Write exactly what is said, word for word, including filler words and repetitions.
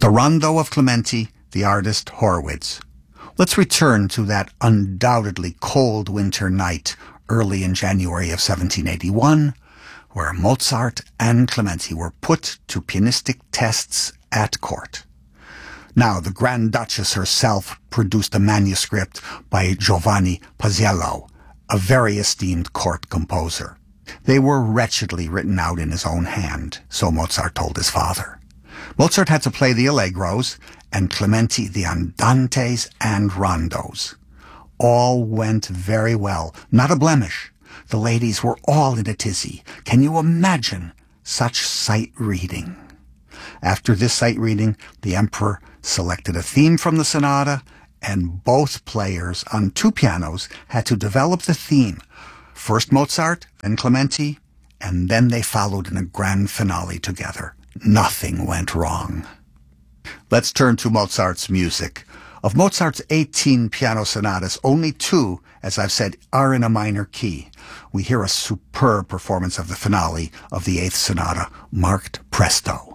The Rondo of Clementi, the artist Horowitz. Let's return to that undoubtedly cold winter night early in January of seventeen eighty-one, where Mozart and Clementi were put to pianistic tests at court. Now, the Grand Duchess herself produced a manuscript by Giovanni Paisiello, a very esteemed court composer. They were wretchedly written out in his own hand, so Mozart told his father. Mozart had to play the allegros, and Clementi the andantes and rondos. All went very well, not a blemish. The ladies were all in a tizzy. Can you imagine such sight reading? After this sight reading, the emperor selected a theme from the sonata, and both players on two pianos had to develop the theme. First Mozart, then Clementi, and then they followed in a grand finale together. Nothing went wrong. Let's turn to Mozart's music. Of Mozart's eighteen piano sonatas, only two, as I've said, are in a minor key. We hear a superb performance of the finale of the eighth sonata, marked Presto.